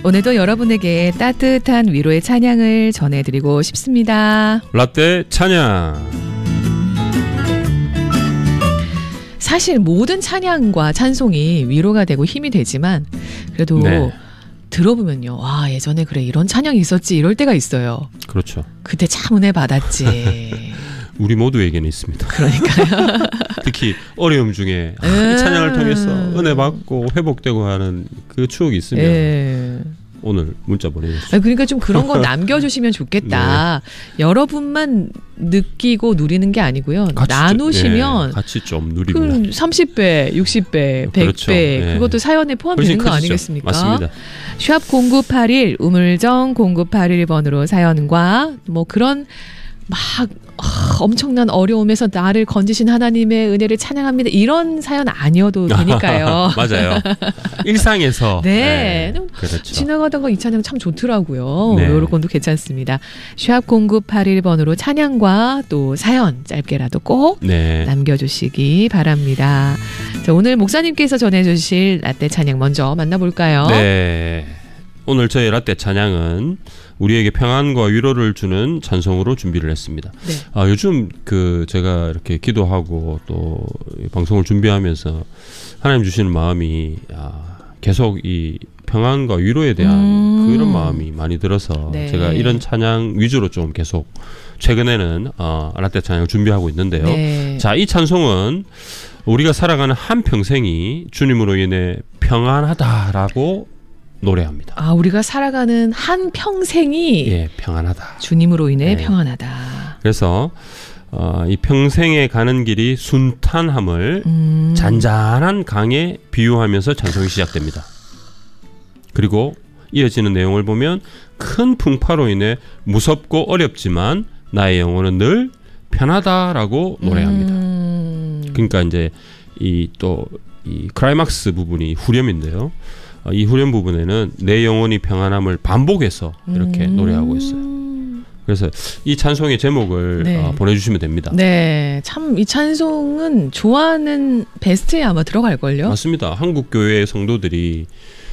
오늘도 여러분에게 따뜻한 위로의 찬양을 전해드리고 싶습니다. 라떼 찬양. 사실 모든 찬양과 찬송이 위로가 되고 힘이 되지만 그래도 네. 들어보면요. 와, 예전에 그래 이런 찬양이 있었지 이럴 때가 있어요. 그렇죠. 그때 참 은혜 받았지. 우리 모두에게는 있습니다. 그러니까요. 특히 어려움 중에 이 찬양을 통해서 은혜 받고 회복되고 하는 그 추억이 있으면 오늘 문자 보내주세요. 그러니까 좀 그런 거 남겨주시면 좋겠다. 네. 여러분만 느끼고 누리는 게 아니고요. 같이 나누시면 같이 좀 누리고 30배, 60배, 100배 그렇죠. 네. 그것도 사연에 포함되는 거 커지죠. 아니겠습니까? 맞습니다. 샵 0981 우물정 0981번으로 사연과 뭐 그런 막 엄청난 어려움에서 나를 건지신 하나님의 은혜를 찬양합니다. 이런 사연 아니어도 되니까요. 맞아요. 일상에서 네. 그렇죠. 지나가다가 이 찬양 참 좋더라고요. 네. 이런 것도 괜찮습니다. 샵 0981번으로 찬양과 또 사연 짧게라도 꼭 네. 남겨주시기 바랍니다. 자, 오늘 목사님께서 전해주실 라떼 찬양 먼저 만나볼까요? 네. 오늘 저희 라떼 찬양은 우리에게 평안과 위로를 주는 찬송으로 준비를 했습니다. 네. 요즘 제가 이렇게 기도하고 또 방송을 준비하면서 하나님 주시는 마음이 계속 이 평안과 위로에 대한 그런 마음이 많이 들어서 네. 제가 이런 찬양 위주로 좀 계속 최근에는 라떼 찬양을 준비하고 있는데요. 네. 자, 이 찬송은 우리가 살아가는 한 평생이 주님으로 인해 평안하다라고 노래합니다. 우리가 살아가는 한 평생이 평안하다. 주님으로 인해 네. 평안하다. 그래서 이 평생에 가는 길이 순탄함을 잔잔한 강에 비유하면서 찬송이 시작됩니다. 그리고 이어지는 내용을 보면 큰 풍파로 인해 무섭고 어렵지만 나의 영혼은 늘 편하다라고 노래합니다. 그러니까 이제 이 클라이막스 부분이 후렴인데요. 이 후렴 부분에는 내 영혼이 평안함을 반복해서 이렇게 노래하고 있어요. 그래서 이 찬송의 제목을 보내주시면 됩니다. 네, 참 이 찬송은 좋아하는 베스트에 아마 들어갈걸요? 맞습니다. 한국 교회 성도들이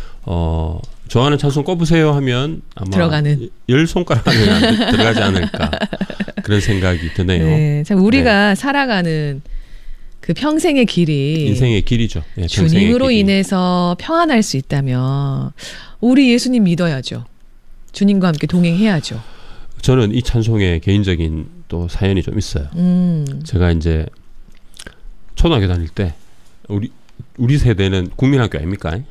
좋아하는 찬송 꼽으세요 하면 아마 들어가는 10손가락 안에 들어가지 않을까 그런 생각이 드네요. 네, 참 우리가 살아가는 그 평생의 길이 인생의 길이죠. 주님으로 길이. 인해서 평안할 수 있다면 우리 예수님 믿어야죠. 주님과 함께 동행해야죠. 저는 이 찬송에 개인적인 또 사연이 좀 있어요. 제가 이제 초등학교 다닐 때 우리 세대는 국민학교 아닙니까?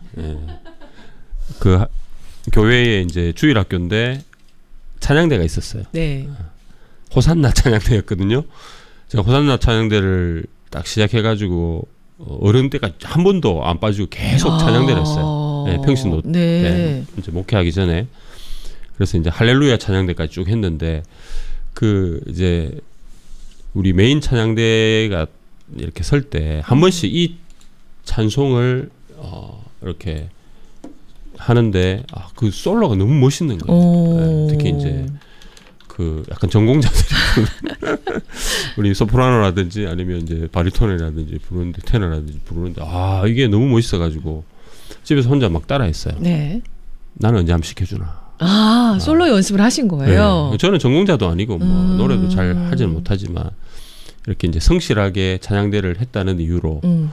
그 교회에 이제 주일학교인데 찬양대가 있었어요. 네. 호산나 찬양대였거든요. 제가 호산나 찬양대를 딱 시작해가지고 어른 때가 한 번도 안 빠지고 계속 찬양대를 했어요. 평신도 때 이제 목회하기 전에. 그래서 이제 할렐루야 찬양대까지 쭉 했는데 이제 우리 메인 찬양대가 이렇게 설 때 한 번씩 이 찬송을 이렇게 하는데 그 솔로가 너무 멋있는 거예요. 특히 이제 약간 전공자들이 우리 소프라노라든지 아니면 이제 바리톤이라든지 부르는데 테너라든지 부르는데 이게 너무 멋있어가지고 집에서 혼자 막 따라했어요. 네. 나는 언제 한번 시켜주나. 솔로 연습을 하신 거예요? 네. 저는 전공자도 아니고 노래도 잘 하지는 못하지만 이렇게 이제 성실하게 찬양대를 했다는 이유로